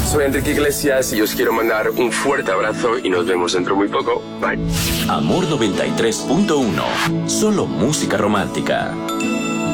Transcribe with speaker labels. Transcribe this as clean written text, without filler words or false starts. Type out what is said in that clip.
Speaker 1: Soy Enrique Iglesias y os quiero mandar un fuerte abrazo y nos vemos dentro muy poco. Bye.
Speaker 2: Amor 93.1. Solo música romántica.